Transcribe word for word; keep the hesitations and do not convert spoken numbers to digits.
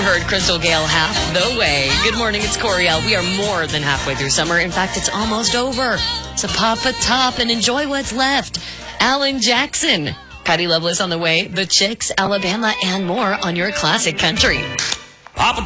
heard Crystal Gale half the way. Good morning, it's Coriel. We are more than halfway through summer. In fact, it's almost over. So pop a top and enjoy what's left. Alan Jackson, Patty Loveless on the way, The Chicks, Alabama, and more on your classic country. Pop a